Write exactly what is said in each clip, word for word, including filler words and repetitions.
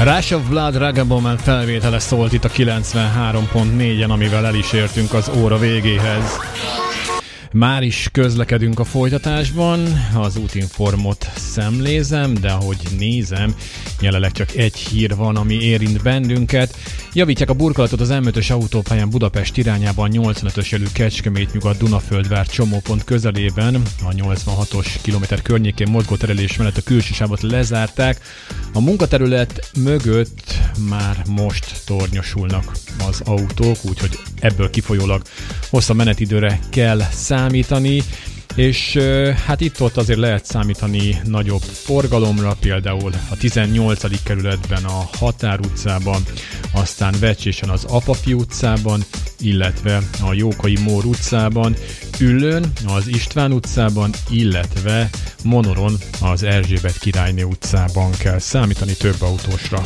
Rush of Blood Ragabomb felvétele szólt itt a kilencvenhárom pont négyen, amivel el is értünk az óra végéhez. Már is közlekedünk a folytatásban, az útinformot szemlézem, de ahogy nézem, jelenleg csak egy hír van, ami érint bennünket. Javítják a burkolatot az em ötös autópályán Budapest irányában nyolcvanötös elő Kecskemét nyugat Dunaföldvár csomópont közelében. A nyolcvanhatos kilométer környékén mozgó terelés mellett a külső sávot lezárták. A munkaterület mögött már most tornyosulnak az autók, úgyhogy ebből kifolyólag hosszabb menetidőre kell számítani, és hát itt-ott azért lehet számítani nagyobb forgalomra, például a tizennyolcadik kerületben a Határ utcában, aztán Vecsésen az Apafi utcában, illetve a Jókai Mór utcában, Üllőn az István utcában, illetve Monoron az Erzsébet királyné utcában kell számítani több autósra.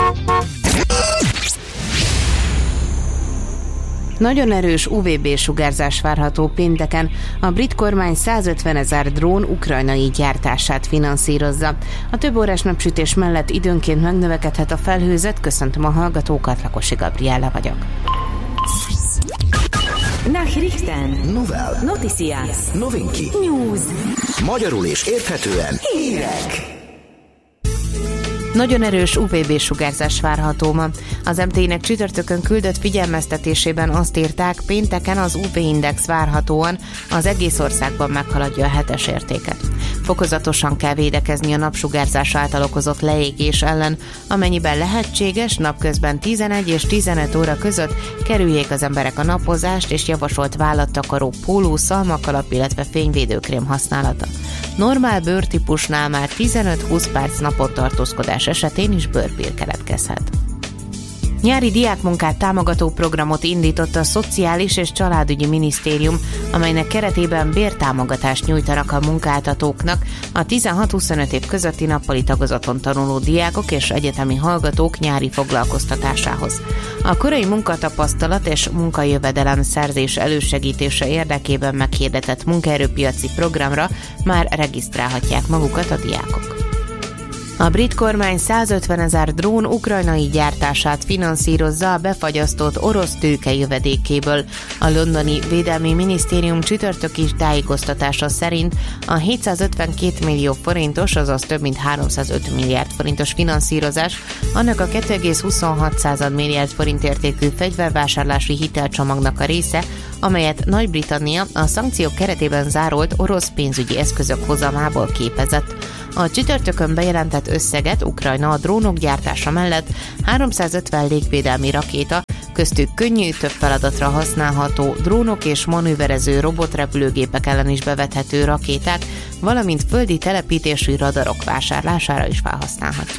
Nagyon erős u vé bé-sugárzás várható pénteken. A brit kormány százötven ezer drón ukrajnai gyártását finanszírozza. A több órás napsütés mellett időnként megnövekedhet a felhőzet. Köszöntöm a hallgatókat, Lakosi Gabriella vagyok. Nachrichten. Novel. Noticias. Novinki. News. Magyarul és érthetően. Hírek. Nagyon erős u vé bé-sugárzás várható ma. Az em té i-nek csütörtökön küldött figyelmeztetésében azt írták, pénteken az u vé-index várhatóan az egész országban meghaladja a hetes értéket. Fokozatosan kell védekezni a napsugárzás által okozott leégés ellen, amennyiben lehetséges, napközben tizenegy és tizenöt óra között kerüljék az emberek a napozást és javasolt vállattakaró póló, szalmakalap, illetve fényvédőkrém használata. Normál bőrtípusnál már tizenöt-húsz perc napot tartózkodás esetén is bőrpír keletkezhet. Nyári diákmunkát támogató programot indított a Szociális és Családügyi Minisztérium, amelynek keretében bértámogatást nyújtanak a munkáltatóknak a tizenhat-huszonöt év közötti nappali tagozaton tanuló diákok és egyetemi hallgatók nyári foglalkoztatásához. A korai munkatapasztalat és munkajövedelem szerzés elősegítése érdekében meghirdetett munkaerőpiaci programra már regisztrálhatják magukat a diákok. A brit kormány százötven ezer drón ukrajnai gyártását finanszírozza a befagyasztott orosz tőke jövedékéből. A londoni Védelmi Minisztérium csütörtöki tájékoztatása szerint a hétszázötvenkét millió forintos, azaz több mint háromszázöt milliárd forintos finanszírozás annak a két egész huszonhat milliárd forint értékű fegyvervásárlási hitelcsomagnak a része, amelyet Nagy-Britannia a szankciók keretében zárolt orosz pénzügyi eszközök hozamából képezett. A csütörtökön bejelentett összeget Ukrajna a drónok gyártása mellett háromszázötven légvédelmi rakéta, köztük könnyű, több feladatra használható drónok és manőverező robotrepülőgépek ellen is bevethető rakéták, valamint földi telepítésű radarok vásárlására is felhasználhatja.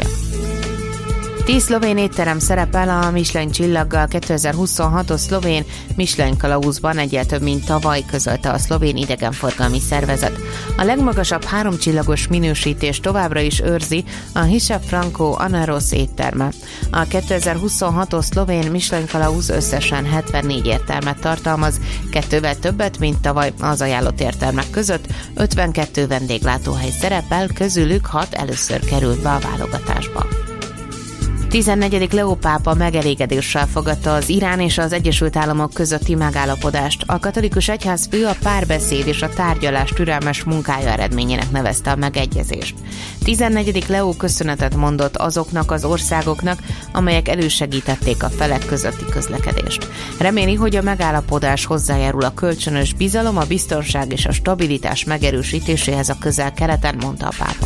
Tíz szlovén étterem szerepel a Michelin csillaggal kétezer-huszonhatos szlovén Michelin kalauzban, egyel több mint tavaly, közölte a szlovén idegenforgalmi szervezet. A legmagasabb három csillagos minősítést továbbra is őrzi a Hisza Franco Anaros étterme. A kétezer-huszonhatos szlovén Michelin kalauz összesen hetvennégy értelmet tartalmaz, kettővel többet, mint tavaly. Az ajánlott értelmek között ötvenkettő vendéglátóhely szerepel, közülük hat először került be a válogatásba. tizennegyedik Leó pápa megelégedéssel fogadta az Irán és az Egyesült Államok közötti megállapodást. A katolikus egyházfő a párbeszéd és a tárgyalás türelmes munkája eredményének nevezte a megegyezést. tizennegyedik Leó köszönetet mondott azoknak az országoknak, amelyek elősegítették a felek közötti közlekedést. Reméli, hogy a megállapodás hozzájárul a kölcsönös bizalom, a biztonság és a stabilitás megerősítéséhez a Közel-Keleten, mondta a pápa.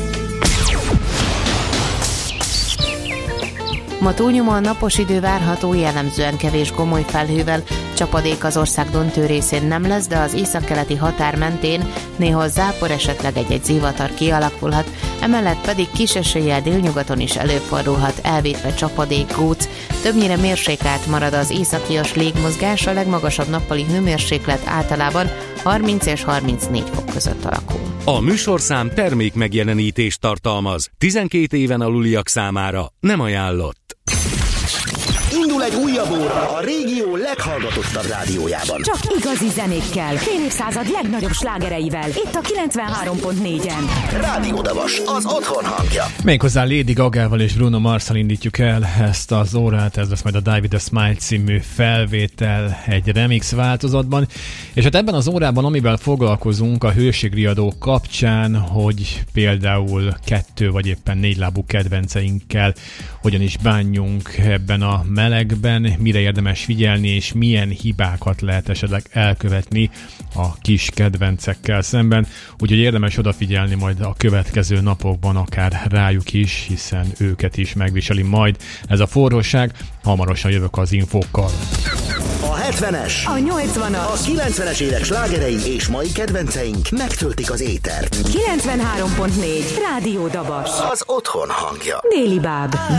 Ma túlnyomóan napos idő várható, jellemzően kevés gomoly felhővel, csapadék az ország döntő részén nem lesz, de az északkeleti határ mentén néhol zápor, esetleg egy-egy zivatar kialakulhat, emellett pedig kis eséllyel délnyugaton is előfordulhat, elvétve csapadék, góc. Többnyire mérsékelt marad az északias légmozgás, a legmagasabb nappali hőmérséklet általában harminc és harmincnégy fok között alakul. A műsorszám termék megjelenítést tartalmaz. tizenkét éven aluliak számára nem ajánlott. Indul egy újabb óra a régió leghallgatottabb rádiójában. Csak igazi zenékkel, fél évszázad legnagyobb slágereivel. Itt a kilencvenhárom pont négyen. Rádió Dabas, az otthon hangja. Méghozzá Lady Gagával és Bruno Marsszal indítjuk el ezt az órát, ez lesz majd a Die With A Smile című felvétel egy remix változatban. És hát ebben az órában, amivel foglalkozunk a hőségriadó kapcsán, hogy például kettő vagy éppen négylábú kedvenceinkkel hogyan is bánjunk ebben a melegben, mire érdemes figyelni, és milyen hibákat lehet esetleg elkövetni a kis kedvencekkel szemben. Úgyhogy érdemes odafigyelni majd a következő napokban akár rájuk is, hiszen őket is megviseli majd ez a forróság. Hamarosan jövök az infókkal. A hetvenes, A nyolcvanas, a kilencvenes évek slágerei és mai kedvenceink megtöltik az étert. kilencvenhárom pont négy. Rádió Dabas. Az otthon hangja. Déli báb.